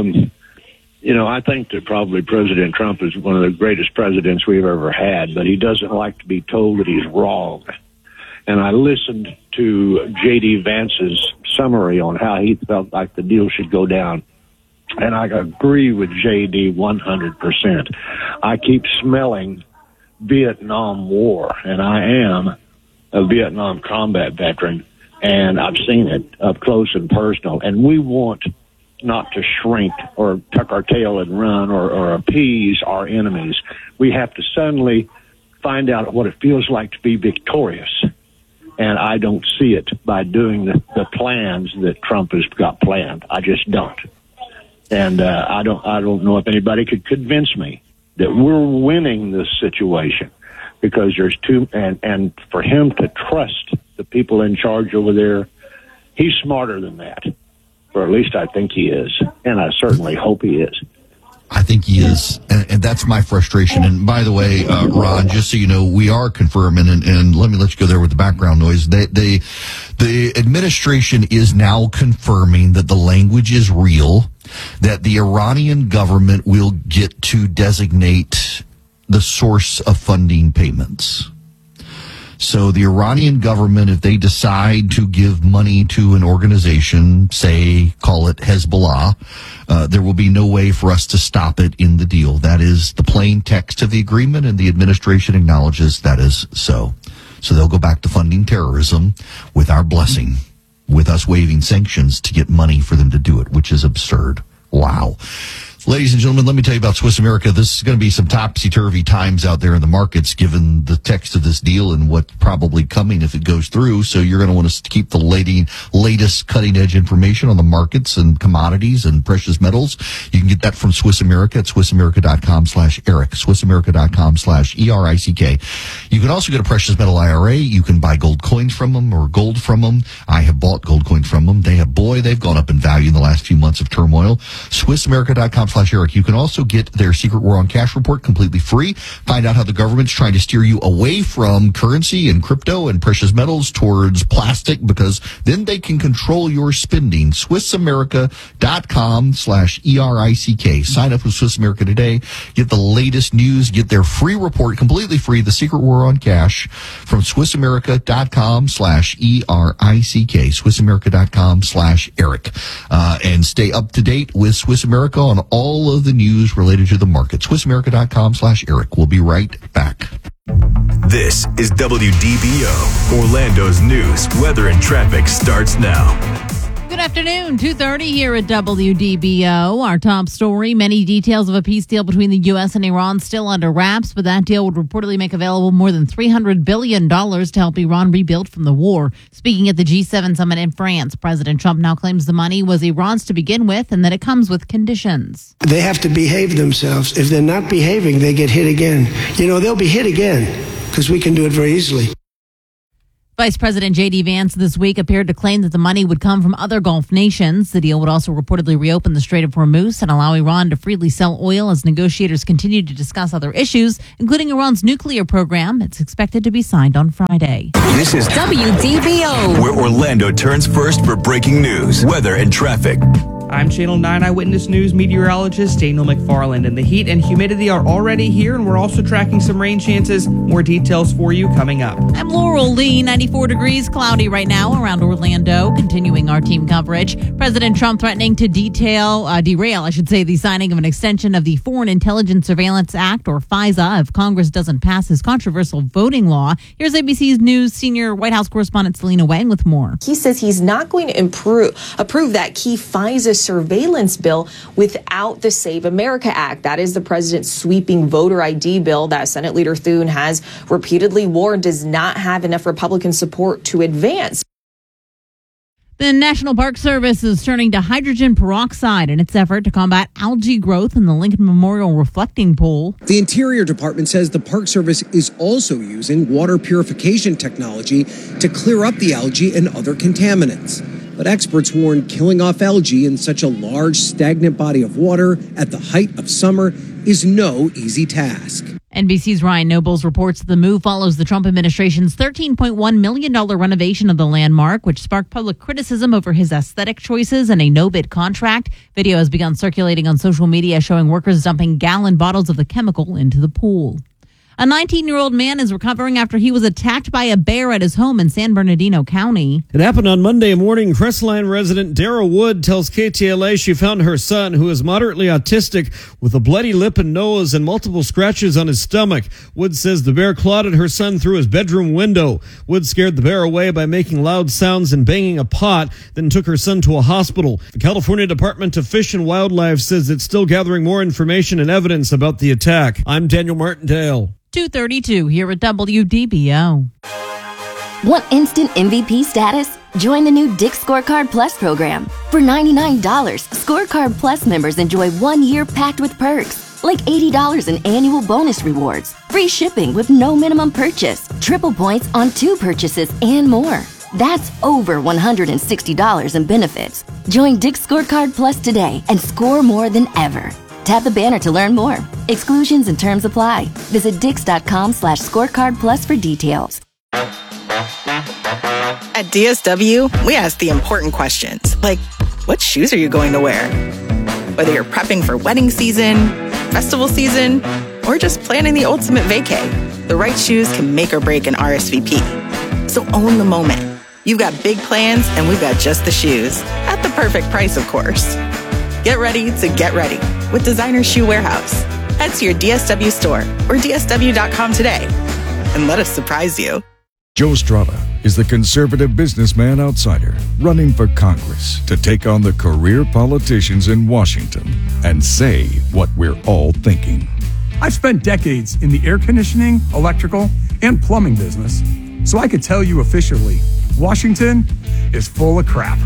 Speaker 12: I think that probably President Trump is one of the greatest presidents we've ever had, but he doesn't like to be told that he's wrong. And I listened to J.D. Vance's summary on how he felt like the deal should go down. And I agree with J.D. 100%. I keep smelling Vietnam War, and I am a Vietnam combat veteran, and I've seen it up close and personal. And we want not to shrink or tuck our tail and run or appease our enemies. We have to suddenly find out what it feels like to be victorious. And I don't see it by doing the plans that Trump has got planned. I just don't. And I don't know if anybody could convince me that we're winning this situation, because there's and for him to trust the people in charge over there, he's smarter than that, or at least I think he is, and I certainly hope he is.
Speaker 9: I think he is, and that's my frustration. And by the way, Ron, just so you know, we are confirming, and let me let you go there with the background noise. The administration is now confirming that the language is real, that the Iranian government will get to designate the source of funding payments. So the Iranian government, if they decide to give money to an organization, say, call it Hezbollah, there will be no way for us to stop it in the deal. That is the plain text of the agreement, and the administration acknowledges that is so. So they'll go back to funding terrorism with our blessing, with us waiving sanctions to get money for them to do it, which is absurd. Wow. Ladies and gentlemen, let me tell you about Swiss America. This is going to be some topsy-turvy times out there in the markets, given the text of this deal and what's probably coming if it goes through. So you're going to want to keep the latest cutting-edge information on the markets and commodities and precious metals. You can get that from Swiss America at SwissAmerica.com/Eric, SwissAmerica.com/ERICK. You can also get a precious metal IRA. You can buy gold coins from them or gold from them. I have bought gold coins from them. They've gone up in value in the last few months of turmoil. SwissAmerica.com/Eric. You can also get their Secret War on Cash report completely free. Find out how the government's trying to steer you away from currency and crypto and precious metals towards plastic, because then they can control your spending. SwissAmerica.com/ERICK. Sign up with Swiss America today. Get the latest news. Get their free report, completely free, The Secret War on Cash, from SwissAmerica.com/ERICK. SwissAmerica.com/Eric. And stay up to date with Swiss America on all of the news related to the market. SwissAmerica.com/Eric. We'll be right back.
Speaker 8: This is WDBO. Orlando's news, weather, and traffic starts now.
Speaker 14: Good afternoon, 2:30 here at WDBO. Our top story, many details of a peace deal between the U.S. and Iran still under wraps, but that deal would reportedly make available more than $300 billion to help Iran rebuild from the war. Speaking at the G7 summit in France, President Trump now claims the money was Iran's to begin with and that it comes with conditions.
Speaker 15: They have to behave themselves. If they're not behaving, they get hit again. They'll be hit again because we can do it very easily.
Speaker 14: Vice President J.D. Vance this week appeared to claim that the money would come from other Gulf nations. The deal would also reportedly reopen the Strait of Hormuz and allow Iran to freely sell oil as negotiators continue to discuss other issues, including Iran's nuclear program. It's expected to be signed on Friday.
Speaker 8: This is
Speaker 16: WDBO,
Speaker 8: where Orlando turns first for breaking news, weather, and traffic.
Speaker 13: I'm Channel 9 Eyewitness News meteorologist Daniel McFarland, and the heat and humidity are already here, and we're also tracking some rain chances. More details for you coming up.
Speaker 14: I'm Laurel Lee, 94 degrees, cloudy right now around Orlando. Continuing our team coverage, President Trump threatening to derail, the signing of an extension of the Foreign Intelligence Surveillance Act, or FISA, if Congress doesn't pass his controversial voting law. Here's ABC's News senior White House correspondent Selena Wang with more.
Speaker 17: He says he's not going to approve that key FISA surveillance bill without the Save America Act. That is the president's sweeping voter ID bill that Senate Leader Thune has repeatedly warned does not have enough Republican support to advance.
Speaker 14: The National Park Service is turning to hydrogen peroxide in its effort to combat algae growth in the Lincoln Memorial Reflecting Pool.
Speaker 18: The Interior Department says the Park Service is also using water purification technology to clear up the algae and other contaminants. But experts warn killing off algae in such a large, stagnant body of water at the height of summer is no easy task.
Speaker 14: NBC's Ryan Nobles reports the move follows the Trump administration's $13.1 million renovation of the landmark, which sparked public criticism over his aesthetic choices and a no-bid contract. Video has begun circulating on social media showing workers dumping gallon bottles of the chemical into the pool. A 19-year-old man is recovering after he was attacked by a bear at his home in San Bernardino County.
Speaker 19: It happened on Monday morning. Crestline resident Dara Wood tells KTLA she found her son, who is moderately autistic, with a bloody lip and nose and multiple scratches on his stomach. Wood says the bear clawed at her son through his bedroom window. Wood scared the bear away by making loud sounds and banging a pot, then took her son to a hospital. The California Department of Fish and Wildlife says it's still gathering more information and evidence about the attack. I'm Daniel Martindale.
Speaker 14: 2:32 here at WDBO.
Speaker 16: Want instant MVP status? Join the new Dick's Scorecard Plus program. For $99, Scorecard Plus members enjoy 1 year packed with perks, like $80 in annual bonus rewards, free shipping with no minimum purchase, triple points on 2 purchases, and more. That's over $160 in benefits. Join Dick's Scorecard Plus today and score more than ever. Tap the banner to learn more. Exclusions and terms apply. Visit Dix.com/scorecard plus for details.
Speaker 20: At DSW, we ask the important questions, like, what shoes are you going to wear? Whether you're prepping for wedding season, festival season, or just planning the ultimate vacay, the right shoes can make or break an RSVP. So own the moment. You've got big plans, and we've got just the shoes. At the perfect price, of course. Get ready to get ready with Designer Shoe Warehouse. Head to your DSW store or DSW.com today and let us surprise you.
Speaker 28: Joe Strada is the conservative businessman outsider running for Congress to take on the career politicians in Washington and say what we're all thinking.
Speaker 29: I've spent decades in the air conditioning, electrical, and plumbing business, so I could tell you officially, Washington is full of crap.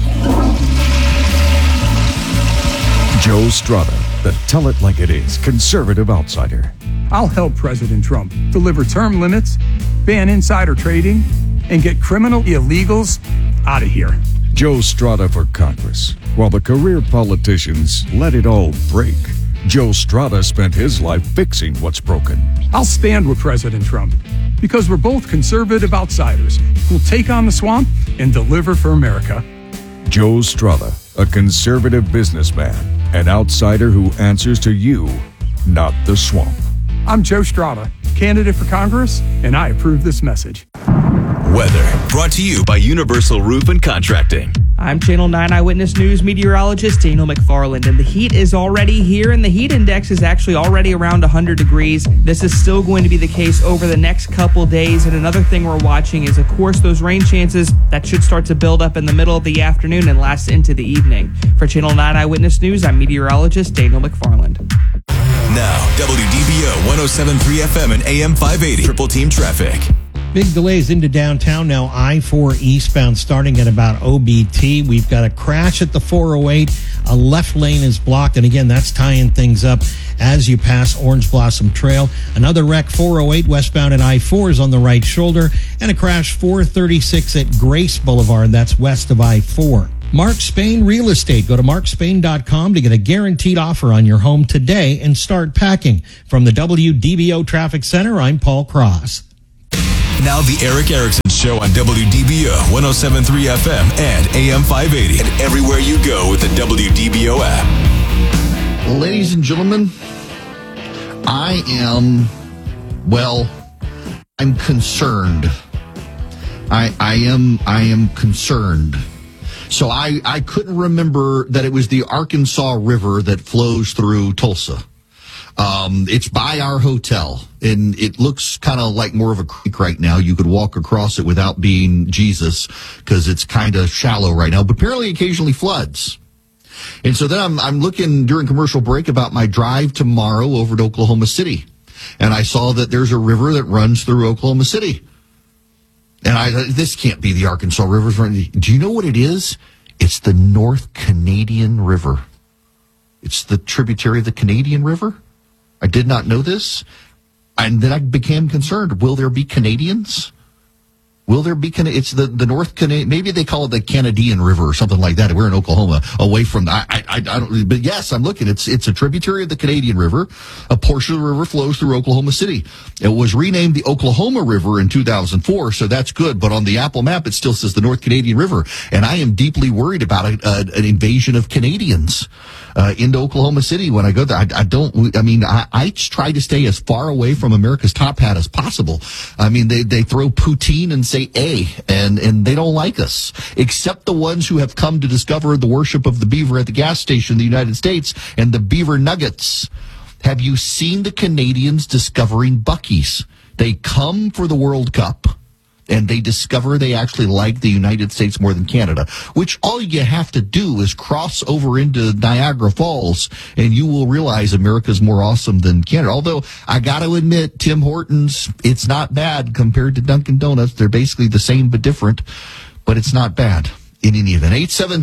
Speaker 28: Joe Strada, the tell it like it is conservative outsider.
Speaker 29: I'll help President Trump deliver term limits, ban insider trading, and get criminal illegals out of here.
Speaker 28: Joe Strada for Congress. While the career politicians let it all break, Joe Strada spent his life fixing what's broken.
Speaker 29: I'll stand with President Trump because we're both conservative outsiders who'll take on the swamp and deliver for America.
Speaker 28: Joe Strada, a conservative businessman, an outsider who answers to you, not the swamp.
Speaker 29: I'm Joe Strada, candidate for Congress, and I approve this message.
Speaker 8: Weather brought to you by Universal Roof and Contracting.
Speaker 13: I'm Channel 9 Eyewitness News meteorologist Daniel McFarland, and the heat is already here, and the heat index is actually already around 100 degrees. This is still going to be the case over the next couple days, and another thing we're watching is, of course, those rain chances that should start to build up in the middle of the afternoon and last into the evening. For Channel 9 Eyewitness News, I'm meteorologist Daniel McFarland.
Speaker 8: Now, WDBO 107.3 FM and AM 580. Triple Team Traffic.
Speaker 1: Big delays into downtown now. I-4 eastbound starting at about OBT. We've got a crash at the 408. A left lane is blocked. And again, that's tying things up as you pass Orange Blossom Trail. Another wreck 408 westbound at I-4 is on the right shoulder. And a crash 436 at Grace Boulevard. That's west of I-4. Mark Spain Real Estate. Go to markspain.com to get a guaranteed offer on your home today and start packing. From the WDBO Traffic Center, I'm Paul Cross.
Speaker 8: Now the Eric Erickson Show on WDBO 107.3 FM and AM 580 and everywhere you go with the WDBO app.
Speaker 9: Ladies and gentlemen, I'm concerned. I am concerned. So I couldn't remember that it was the Arkansas River that flows through Tulsa. It's by our hotel, and it looks kind of like more of a creek right now. You could walk across it without being Jesus because it's kind of shallow right now, but apparently occasionally floods. And so then I'm looking during commercial break about my drive tomorrow over to Oklahoma City, and I saw that there's a river that runs through Oklahoma City. And this can't be the Arkansas River. Do you know what it is? It's the North Canadian River. It's the tributary of the Canadian River. I did not know this. And then I became concerned. Will there be Canadians? Will there be, it's the North Canadian, maybe they call it the Canadian River or something like that. We're in Oklahoma, away from, I don't, but yes, I'm looking. It's a tributary of the Canadian River. A portion of the river flows through Oklahoma City. It was renamed the Oklahoma River in 2004, so that's good. But on the Apple map, it still says the North Canadian River. And I am deeply worried about an invasion of Canadians into Oklahoma City when I go there. I try to stay as far away from America's top hat as possible. I mean, they throw poutine and say and they don't like us, except the ones who have come to discover the worship of the beaver at the gas station in the United States and the beaver nuggets. Have you seen the Canadians discovering Buc-ee's? They come for the World Cup, and they discover they actually like the United States more than Canada, which all you have to do is cross over into Niagara Falls, and you will realize America's more awesome than Canada. Although, I got to admit, Tim Hortons, it's not bad compared to Dunkin' Donuts. They're basically the same but different, but it's not bad. In any event,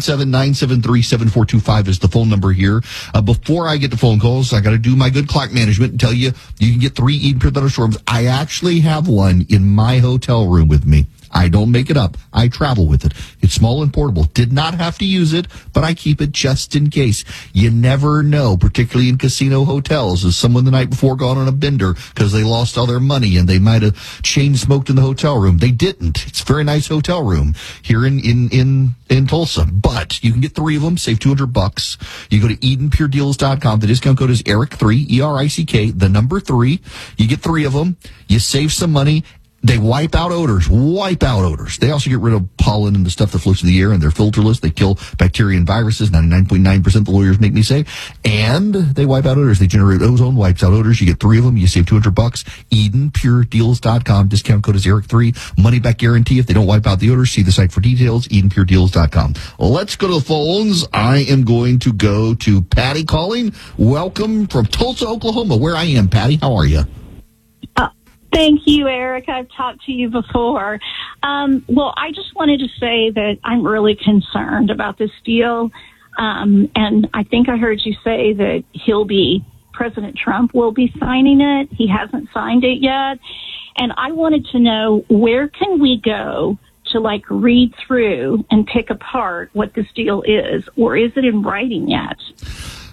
Speaker 9: 877-973-7425 is the phone number here. Before I get to phone calls, I got to do my good clock management and tell you can get 3 Eden Pure thunderstorms. I actually have one in my hotel room with me. I don't make it up. I travel with it. It's small and portable. Did not have to use it, but I keep it just in case. You never know, particularly in casino hotels. Is someone the night before gone on a bender because they lost all their money and they might have chain smoked in the hotel room? They didn't. It's a very nice hotel room here in Tulsa. But you can get 3 of them, save $200. You go to EdenPureDeals.com. The discount code is ERIC3, ERICK, the number 3. You get 3 of them. You save some money. They wipe out odors. They also get rid of pollen and the stuff that floats in the air, and they're filterless. They kill bacteria and viruses, 99.9% the lawyers make me say. And they wipe out odors. They generate ozone, wipes out odors. You get 3 of them. You save $200. EdenPureDeals.com. Discount code is ERIC3. Money back guarantee if they don't wipe out the odors. See the site for details, EdenPureDeals.com. Let's go to the phones. I am going to go to Patty calling. Welcome from Tulsa, Oklahoma, where I am. Patty, how are you?
Speaker 2: Thank you, Eric. I've talked to you before. Well, I just wanted to say that I'm really concerned about this deal. And I think I heard you say that President Trump will be signing it. He hasn't signed it yet. And I wanted to know, where can we go to read through and pick apart what this deal is? Or is it in writing yet?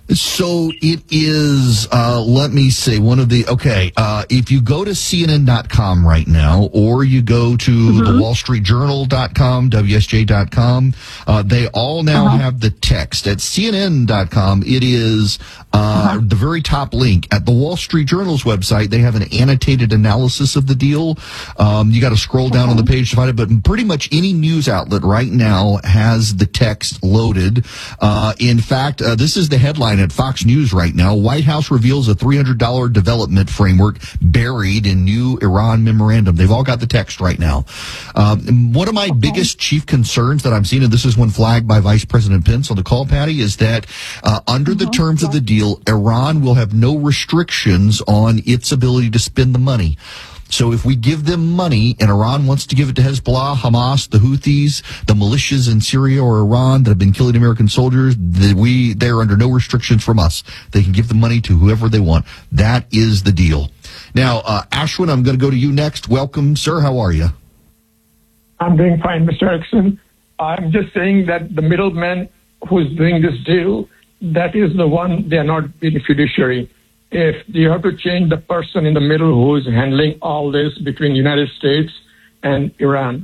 Speaker 9: So it is, let me see, if you go to CNN.com right now, or you go to the WallStreetJournal.com, WSJ.com, they all now have the text. At CNN.com, it is the very top link. At the Wall Street Journal's website, they have an annotated analysis of the deal. You got to scroll down on the page to find it, but pretty much any news outlet right now has the text loaded. In fact, this is the headline at Fox News right now. White House reveals a $300 development framework buried in new Iran memorandum. They've all got the text right now. One of my biggest chief concerns that I'm seeing, and this is one flagged by Vice President Pence on the call, Patty, is that under the terms of the deal, Iran will have no restrictions on its ability to spend the money. So if we give them money and Iran wants to give it to Hezbollah, Hamas, the Houthis, the militias in Syria or Iran that have been killing American soldiers, they're under no restrictions from us. They can give the money to whoever they want. That is the deal. Now, Ashwin, I'm going to go to you next. Welcome, sir. How are you?
Speaker 3: I'm doing fine, Mr. Erickson. I'm just saying that the middleman who's doing this deal, that is the one, they are not being fiduciary. If you have to change the person in the middle who's handling all this between the United States and Iran,